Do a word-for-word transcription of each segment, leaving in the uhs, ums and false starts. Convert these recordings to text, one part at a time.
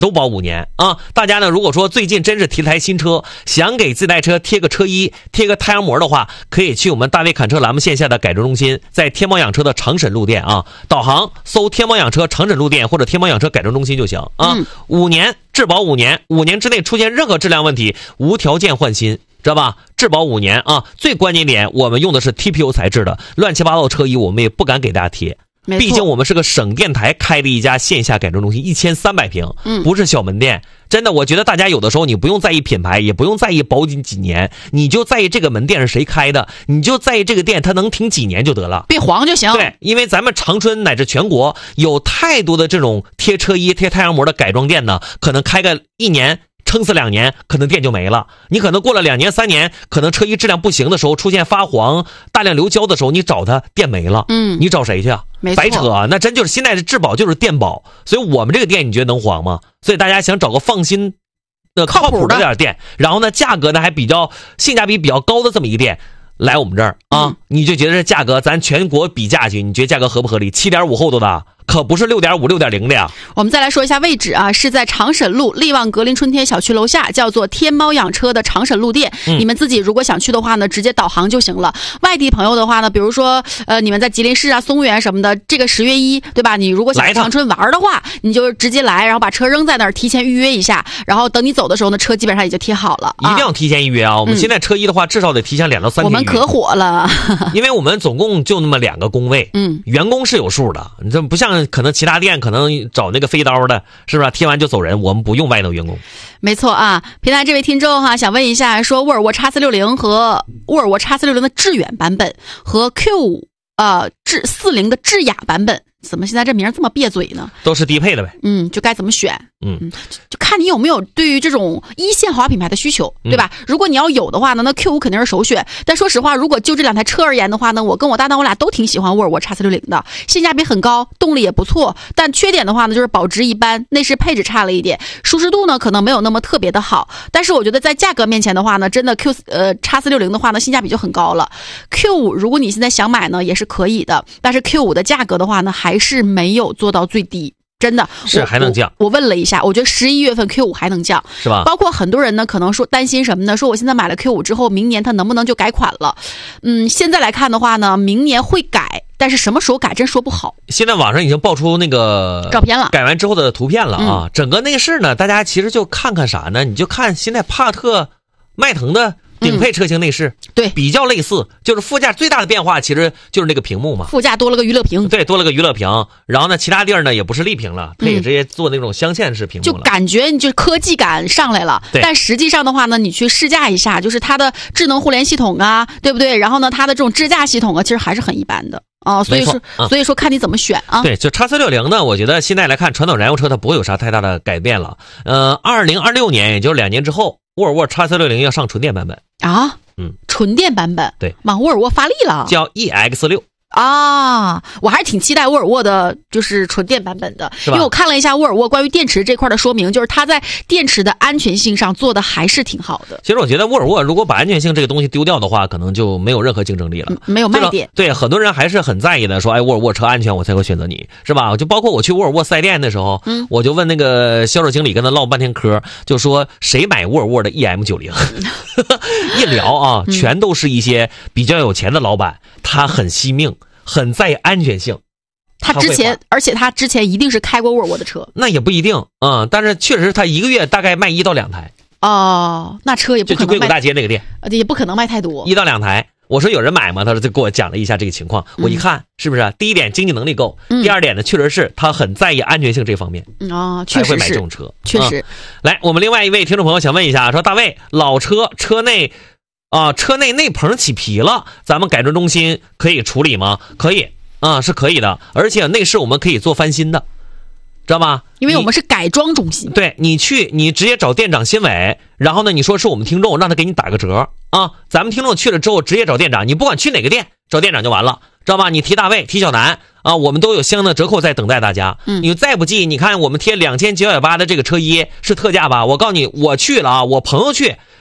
都保五年啊！大家呢，如果说最近真是提台新车，想给自己台车贴个车衣、贴个太阳膜的话，可以去我们大卫侃车栏目线下的改装中心，在天猫养车的长沈路店啊，导航搜天猫养车长沈路店或者天猫养车改装中心就行啊。嗯、五年质保五年，五年之内出现任何质量问题，无条件换新。知道吧？质保五年啊！最关键点，我们用的是 T P U 材质的，乱七八糟的车衣我们也不敢给大家贴。毕竟我们是个省电台开的一家线下改装中心，一千三百平，嗯，不是小门店。真的，我觉得大家有的时候你不用在意品牌，也不用在意保几几年，你就在意这个门店是谁开的，你就在意这个店它能停几年就得了， 别黄就行。 对，因为咱们长春乃至全国有太多的这种贴车衣、贴太阳膜的改装店呢，可能开个一年。撑死两年，可能店就没了。你可能过了两年、三年，可能车衣质量不行的时候，出现发黄、大量流胶的时候，你找他店没了，嗯，你找谁去啊？ 没错， 白扯啊！那真就是现在的质保就是电保，所以我们这个店你觉得能黄吗？所以大家想找个放心的、靠谱的点店，然后呢，价格呢还比较性价比比较高的这么一个店。来我们这儿啊，嗯、你就觉得这价格，咱全国比价去，你觉得价格合不合理？七点五厚度的，可不是六点五、六点零的呀。 我们再来说一下位置啊，是在长沈路力旺格林春天小区楼下，叫做天猫养车的长沈路店。嗯、你们自己如果想去的话呢，直接导航就行了。外地朋友的话呢，比如说呃，你们在吉林市啊、松原什么的，这个十月一，对吧？你如果想长春玩的话，你就直接来，然后把车扔在那儿，提前预约一下，然后等你走的时候呢，车基本上也就贴好了。 一定要提前预约啊！我们现在车衣的话，至少得提前两到三天。 我们可火了。 因为我们总共就那么两个工位，嗯，员工是有数的，你这不像可能其他店可能找那个飞刀的，是不是？贴完就走人，我们不用外头员工。 没错啊，平台这位听众哈，想问一下，说沃尔沃 X 四六零 和沃尔沃 X 四六零的致远版本和 Q 五 呃致四零的致雅版本，怎么现在这名这么别嘴呢？ 都是低配的呗。 嗯，就该怎么选？ 嗯， 就看你有没有对于这种一线豪华品牌的需求，对吧？嗯、如果你要有的话呢，那 Q 五 肯定是首选。但说实话，如果就这两台车而言的话呢，我跟我搭档我俩都挺喜欢沃尔沃 X 四六零 的，性价比很高，动力也不错。但缺点的话呢，就是保值一般，内饰配置差了一点，舒适度呢可能没有那么特别的好。但是我觉得在价格面前的话呢，真的 Q 呃 X 四六零 的话呢，性价比就很高了。Q 五 如果你现在想买呢，也是可以的，但是 Q 五 的价格的话呢，还是没有做到最低。真的是还能降。 我, 我问了一下，我觉得十一月份 Q 五 还能降， 是吧？ 包括很多人呢，可能说担心什么呢？说我现在买了 Q 五 之后，明年它能不能就改款了？嗯，现在来看的话呢，明年会改，但是什么时候改真说不好。 现在网上已经爆出那个照片了， 改完之后的图片了啊！嗯、整个内饰呢，大家其实就看看啥呢？你就看现在帕特、迈腾的顶配车型内饰， 嗯、对， 比较类似，就是副驾最大的变化其实就是那个屏幕嘛， 副驾多了个娱乐屏， 对，多了个娱乐屏，然后呢，其他地儿呢也不是立屏了，它也直接做那种镶嵌式屏幕了， 就感觉你就科技感上来了。但实际上的话呢，你去试驾一下，就是它的智能互联系统啊，对不对？然后呢，它的这种支架系统啊，其实还是很一般的。哦，所以说，嗯、所以说看你怎么选啊。 对，就 X 四六零 呢，我觉得现在来看，传统燃油车它不会有啥太大的改变了。呃，二零二六年，也就是两年之后，沃尔沃 X 四六零 要上纯电版本啊。嗯，纯电版本， 对， 往沃尔沃发力了， 叫 E X 六。 啊，我还是挺期待沃尔沃的，就是纯电版本的，因为我看了一下沃尔沃关于电池这块的说明，就是它在电池的安全性上做的还是挺好的。 其实我觉得沃尔沃如果把安全性这个东西丢掉的话，可能就没有任何竞争力了， 嗯、没有卖点。 对，很多人还是很在意的，说哎，沃尔沃车安全，我才会选择你，是吧？就包括我去沃尔沃四 S 店的时候，嗯，我就问那个销售经理，跟他唠半天嗑，就说谁买沃尔沃的 E M 九十， 一聊啊，全都是一些比较有钱的老板，他很惜命。很在意安全性， 他之前，而且他之前一定是开过沃尔沃的车， 那也不一定啊、嗯。但是确实，他一个月大概卖一到两台。 哦，那车也不可能卖， 就就硅谷大街那个店， 也不可能卖太多， 一到两台。我说有人买吗？他说就给我讲了一下这个情况。我一看，嗯、是不是、啊？第一点，经济能力够；嗯、第二点呢，确实是他很在意安全性这方面。 哦，确实是才会买这种车， 确实、嗯。 来，我们另外一位听众朋友想问一下，说大卫，老车车内。啊，车内内棚起皮了，咱们改装中心可以处理吗？可以啊，是可以的，而且内饰我们可以做翻新的，知道吗？ 因为我们是改装中心。 对，你去你直接找店长新伟，然后呢你说是我们听众，让他给你打个折啊。咱们听众去了之后直接找店长，你不管去哪个店找店长就完了，知道吧？你提大卫提小南啊，我们都有相应的折扣在等待大家。嗯，你再不济，你看我们贴两千九百八的这个车衣是特价吧？我告诉你，我去了啊，我朋友去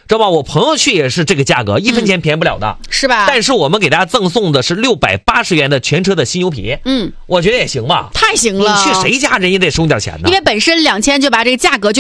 知道吧？我朋友去也是这个价格，一分钱便宜不了的， 嗯、是吧？ 但是我们给大家赠送的是六百八十元的全车的新油皮， 嗯， 我觉得也行吧， 太行了。 你去谁家人也得收你点钱呢， 因为本身两千就把这个价格就。